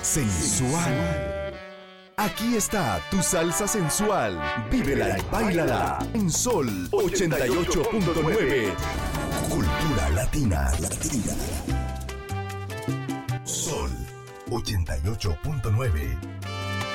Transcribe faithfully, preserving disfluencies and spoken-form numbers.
sensual. Aquí está tu salsa sensual. Vívela y báilala en Sol ochenta y ocho punto nueve. Cultura latina. Latina. Sol ochenta y ocho punto nueve.